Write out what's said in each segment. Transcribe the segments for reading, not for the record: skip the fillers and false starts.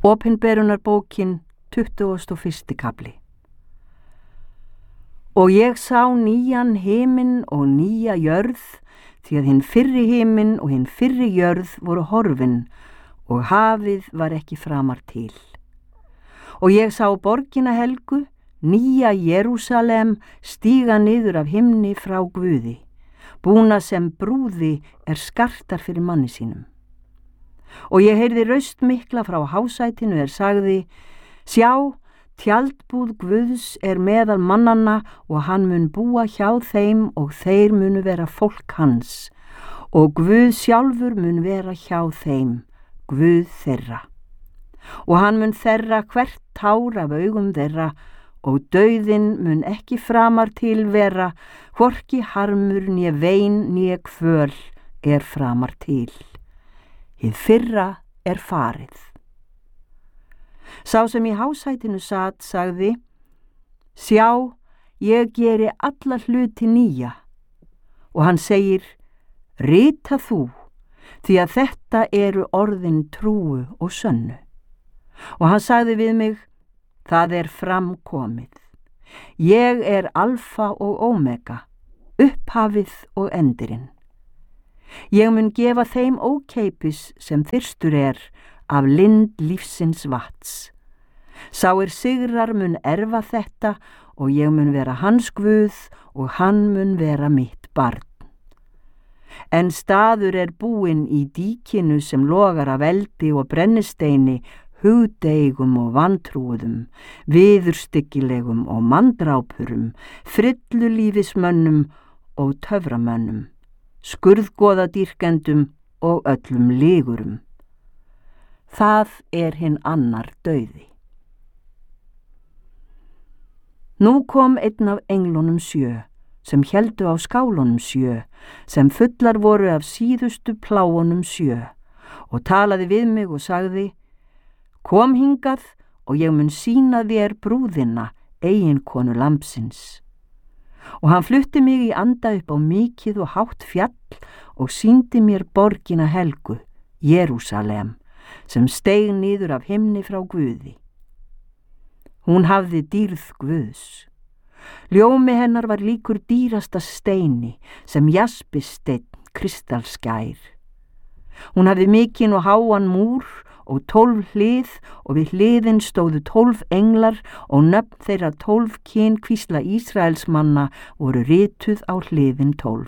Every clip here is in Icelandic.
Opinberunarbókin 21. kafli. Og ég sá nýjan himinn og nýja jörð, því að hinn fyrri himinn og hinn fyrri jörð voru horfin og hafið var ekki framar til. Og ég sá borgina helgu, nýja Jerúsalem, stíga niður af himni frá Guði, búna sem brúði skartar fyrir manni sínum. Og ég heyrði raust mikla frá hásætinu sagði: Sjá, tjaldbúð Guðs meðal mannanna og hann mun búa hjá þeim og þeir munu vera fólk hans og Guð sjálfur mun vera hjá þeim, Guð þeirra. Og hann mun þerra hvert tár af augum þeirra og dauðinn mun ekki framar til vera, hvorki harmur né vein né kvöl framar til. Hið fyrra farið. Sá sem í hásætinu sat sagði: Sjá, ég geri alla hluti nýja. Og hann segir: Rita þú, því að þetta orðin trúu og sönnu. Og hann sagði við mig: Það framkomið. Ég alfa og omega, upphafið og endirinn. Ég mun gefa þeim ókeipis sem þyrstur af lind lífsins vats. Sá sigrar mun erfa þetta og ég mun vera hans Guð og hann mun vera mitt barn. En staður búinn í díkinu sem logar af eldi og brennisteini, hugdeigum og vantrúðum, viðurstyggilegum og manndrápurum, frillulífismönnum og töframönnum, skurðgoðadýrkendum og öllum ligurum. Það hinn annar dauði. Nú kom einn af englunum 7, sem héldu á skálunum 7, sem fullar voru af síðustu pláunum 7, og talaði við mig og sagði: Kom hingað og ég mun sýna þér brúðina, eiginkonu lambsins. Og hann flutti mig í anda upp á mikið og hátt fjall og sýndi mér borgina helgu, Jerúsalem, sem steig niður af himni frá Guði. Hún hafði dýrð Guðs. Ljómi hennar var líkur dýrasta steini, sem jaspisteinn kristalskær. Hún hafði mikinn og háan múr og 12 hlið og við hliðin stóðu 12 englar og nöfn þeirra 12 kynkvísla Ísraelsmanna voru rituð á hliðin 12.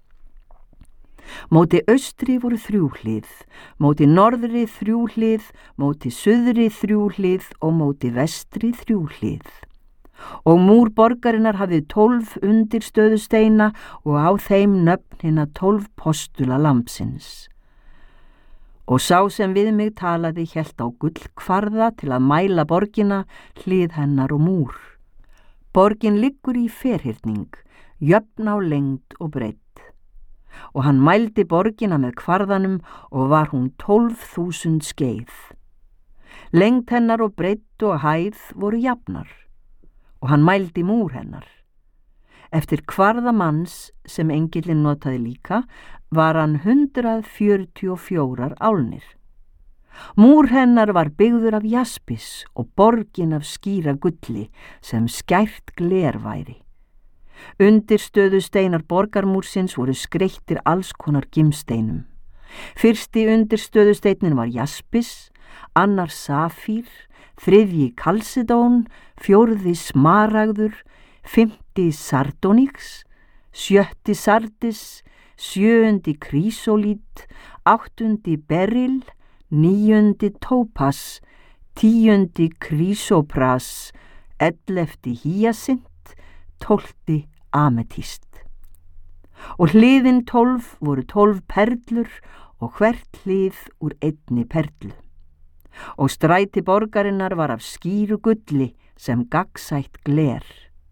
Móti austri voru 3 hlið, móti norðri 3 hlið, móti suðri 3 hlið og móti vestri 3 hlið. Og múr borgarinnar hafði 12 undirstöðusteina og á þeim nöfn hinna 12 postula lambsins. Og sá sem við mig talaði hélt á gullkvarða til að mæla borgina, hlið hennar og múr. Borgin liggur í ferhyrning, jöfn á lengd og breidd. Og hann mældi borgina með kvarðanum og var hún 12.000 skeið. Lengd hennar og breidd og hæð voru jafnar. Og hann mældi múr hennar. Eftir kvarðamanns, sem engillinn notaði líka, var hann 144 álnir. Múr hennar var byggður af jaspis og borgin af skýra gulli, sem skært gler væri. Undirstöðusteinar borgarmúrsins voru skreyttir alls konar gimsteinum. Fyrsti undirstöðusteinin var jaspis, annar safír, þriðji kalsedón, fjórði smaragður, 5. sardonyx, 7. sardis, 7. krísolít, 8. beril, 9. tópas, 10. krísopras, 11. hýasint, 12. ametíst. Og hliðin 12 voru 12 perlur og hvert hlið úr einni perlu. Og stræti borgarinnar var af skýru gulli sem gagnsætt gler.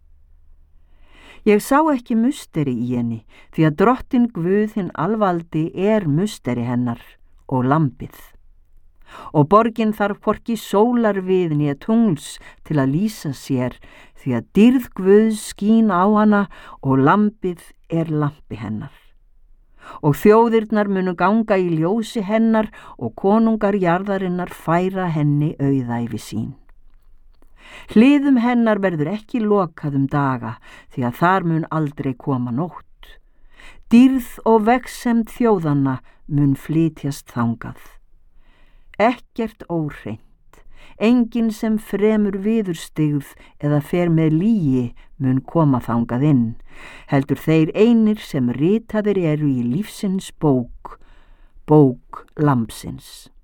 Ég sá ekki musteri í henni, því að drottin Guð hinn alvaldi musteri hennar og lambið. Og borgin þarf hvorki sólar við né tungls til að lýsa sér, því að dýrð Guðs skín á hana og lambið lampi hennar. og þjóðirnar munu ganga í ljósi hennar og konungar jarðarinnar færa henni auðæfi sín. Hliðum hennar verður ekki lokað daga, því að þar mun aldrei koma nótt. Dýrð og vegsemd þjóðanna mun flytjast þangað. Ekkert óhreint, enginn sem fremur viðurstyggð eða fer með lygi mun koma þangað inn, heldur þeir einir sem ritaðir eru í lífsins bók, bók lambsins.